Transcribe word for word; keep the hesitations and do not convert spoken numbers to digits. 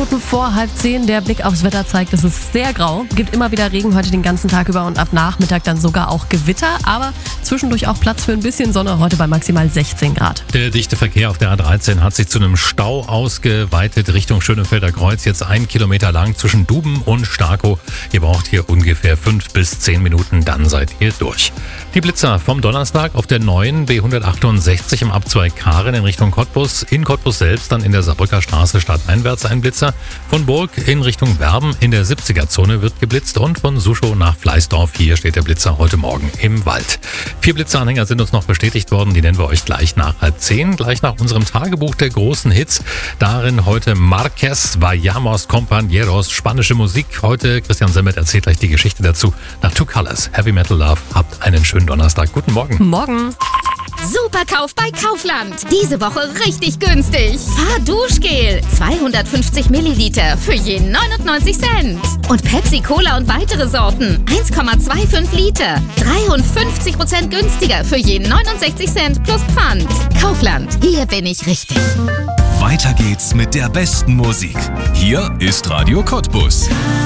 Minuten vor halb zehn. Der Blick aufs Wetter zeigt, es ist sehr grau. Gibt immer wieder Regen heute den ganzen Tag über und ab Nachmittag dann sogar auch Gewitter. Aber zwischendurch auch Platz für ein bisschen Sonne, heute bei maximal sechzehn Grad. Der dichte Verkehr auf der A dreizehn hat sich zu einem Stau ausgeweitet Richtung Schönefelder Kreuz. Jetzt ein Kilometer lang zwischen Duben und Starkow. Ihr braucht hier ungefähr fünf bis zehn Minuten, dann seid ihr durch. Die Blitzer vom Donnerstag auf der neuen B hundertachtundsechzig im Abzweig Karen in Richtung Cottbus. In Cottbus selbst dann in der Saarbrücker Straße stadteinwärts ein Blitzer. Von Burg in Richtung Werben in der siebziger-Zone wird geblitzt und von Suschow nach Fleißdorf. Hier steht der Blitzer heute Morgen im Wald. Vier Blitzeranhänger sind uns noch bestätigt worden. Die nennen wir euch gleich nach halb zehn. Gleich nach unserem Tagebuch der großen Hits. Darin heute Marquez, Vayamos, Compañeros, spanische Musik. Heute Christian Semmert erzählt gleich die Geschichte dazu. Nach Two Colors, Heavy Metal Love. Habt einen schönen Donnerstag. Guten Morgen. Morgen. Superkauf bei Kaufland. Diese Woche richtig günstig. Fahrduschgel zweihundertfünfzig Milliliter für je neunundneunzig Cent. Und Pepsi Cola und weitere Sorten eins Komma fünfundzwanzig Liter. dreiundfünfzig Prozent günstiger für je neunundsechzig Cent plus Pfand. Kaufland, hier bin ich richtig. Weiter geht's mit der besten Musik. Hier ist Radio Cottbus.